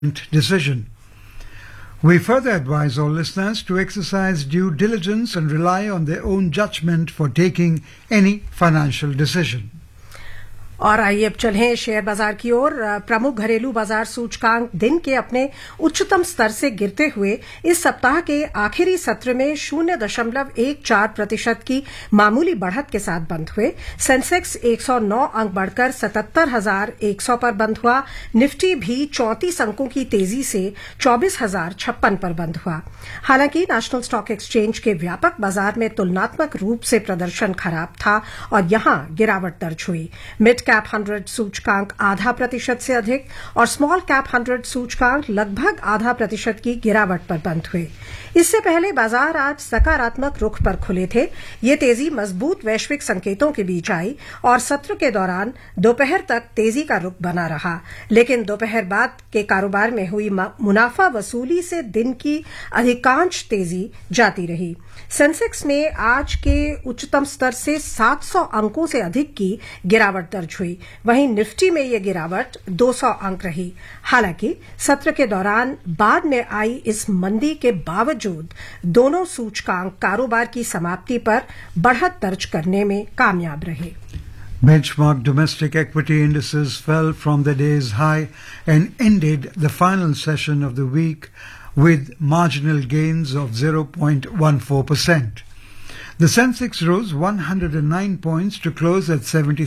decision. We further advise all listeners to exercise due diligence and rely on their own judgment for taking any financial decision. और आइए अब चलें share बाजार की ओर। प्रमुख घरेलू बाजार सूचकांक दिन के अपने उच्चतम स्तर से गिरते हुए इस सप्ताह के आखिरी सत्र में 0.14% की मामूली बढ़त के साथ बंद हुए। सेंसेक्स 109 अंक बढ़कर 77,100 पर बंद हुआ। निफ्टी भी 34 अंकों की तेजी से 24,056 पर बंद हुआ। हालांकि नेशनल स्टॉक एक्सचेंज के व्यापक बाजार में तुलनात्मक रूप से प्रदर्शन खराब था और यहां गिरावट दर्ज हुई। मिड कैप 100 सूचकांक 0.5% से अधिक और स्मॉल कैप 100 सूचकांक लगभग 0.5% की गिरावट पर बंद हुए। इससे पहले बाजार आज सकारात्मक रुख पर खुले थे। ये तेजी मजबूत वैश्विक संकेतों के बीच आई और सत्र के दौरान दोपहर तक तेजी का रुख बना रहा, लेकिन दोपहर बाद के कारोबार में हुई मुनाफा वसूली से दिन की अधिकांश तेजी जाती रही। सेंसेक्स में आज के उच्चतम स्तर से 700 अंकों से अधिक की गिरावट दर्ज हुई। वहीं निफ्टी में यह गिरावट 200 अंक रही। हालांकि सत्र के दौरान बाद में आई इस मंदी के बावजूद दोनों सूचकांक कारोबार की समाप्ति पर बढ़त दर्ज करने में कामयाब रहे। Benchmark domestic equity indices fell from the day's high and ended the final session of the week with marginal gains of 0.14%. The Sensex rose 109 points to close at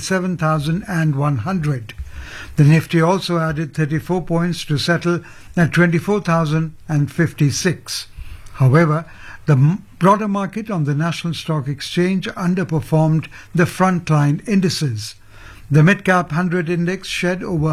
77,100. The Nifty also added 34 points to settle at 24,056. However, the broader market on the National Stock Exchange underperformed the frontline indices. The Mid-Cap 100 Index shed over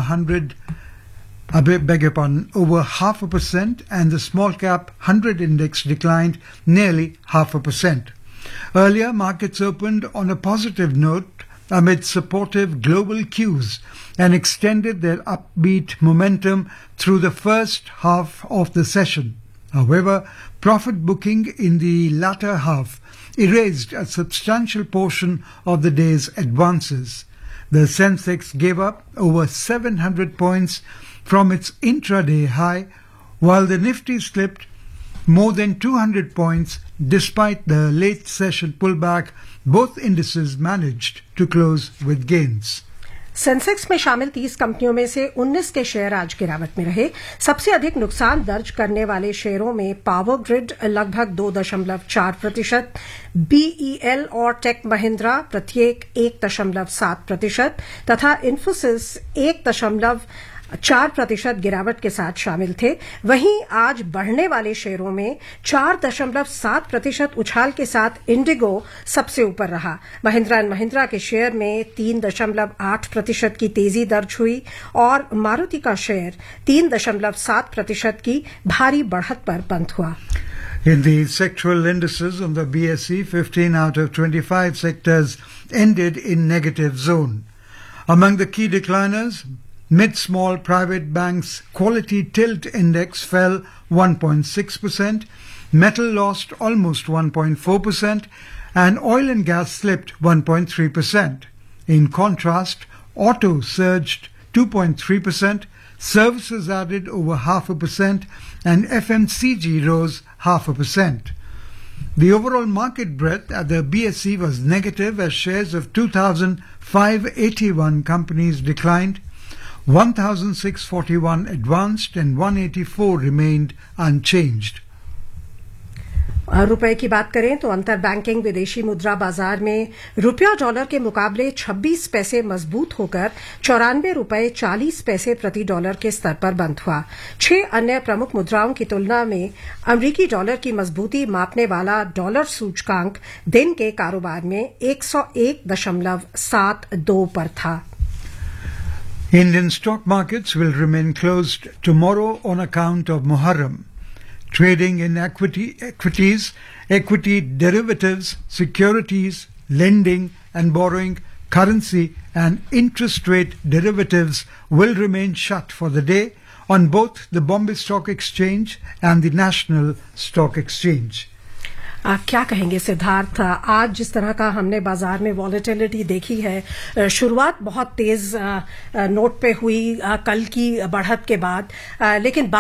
0.5%, and the Small Cap 100 Index declined nearly 0.5%. Earlier, markets opened on a positive note amid supportive global cues and extended their upbeat momentum through the first half of the session. However, profit booking in the latter half erased a substantial portion of the day's advances. The Sensex gave up over 700 points from its intraday high, while the Nifty slipped more than 200 points despite the late session pullback. Both indices managed to close with gains. Sensex में शामिल 30 कंपनियों में से 19 के share आज गिरावट में रहे। सबसे अधिक नुकसान दर्ज करने वाले शेयरों में पावर ग्रिड लगभग 2.4%, बीईएल और टेक महिंद्रा प्रत्येक 1.7% तथा इन्फोसिस 1.4% गिरावट के साथ शामिल थे। वहीं आज बढ़ने वाले शेयरों में 4.7% उछाल के साथ इंडिगो सबसे ऊपर रहा। महिंद्रा एंड महिंद्रा के शेयर में 3.8% की तेजी दर्ज हुई और मारुति का शेयर 3.7% की भारी बढ़त पर बंद हुआ। In the sectoral indices on the BSE, 15 out of 25 sectors ended in negative zone. Among the key decliners, Mid-small private banks quality tilt index fell 1.6%, metal lost almost 1.4%, and oil and gas slipped 1.3%. In contrast, auto surged 2.3%, services added over 0.5%, and FMCG rose 0.5%. The overall market breadth at the BSE was negative as shares of 2,581 companies declined. 1,641 advanced and 184 remained unchanged. रुपए की बात करें तो अंतर banking विदेशी मुद्रा बाजार में रुपया डॉलर के मुकाबले 26 पैसे मजबूत होकर 94 रुपए 40 पैसे प्रति डॉलर के स्तर पर बंद हुआ। 6 अन्य प्रमुख मुद्राओं की तुलना में अमेरिकी डॉलर की मजबूती मापने वाला डॉलर सूचकांक दिन के कारोबार में 101.72 पर था। Indian stock markets will remain closed tomorrow on account of Muharram. Trading in equities, equity derivatives, securities, lending and borrowing, currency and interest rate derivatives will remain shut for the day on both the Bombay Stock Exchange and the National Stock Exchange. क्या कहेंगे सिद्धार्थ, आज जिस तरह का हमने बाजार में volatility देखी है, शुरुआत बहुत तेज नोट पे हुई कल की बढ़त के बाद, लेकिन